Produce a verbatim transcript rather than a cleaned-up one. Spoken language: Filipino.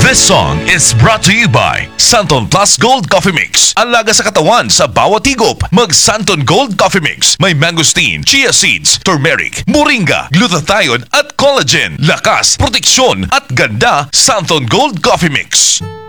This song is brought to you by Santon Plus Gold Coffee Mix. Ang laga sa katawan sa bawat higop. Mag Santon Gold Coffee Mix. May mangosteen, chia seeds, turmeric, moringa, glutathione at collagen. Lakas, proteksyon at ganda. Santon Gold Coffee Mix.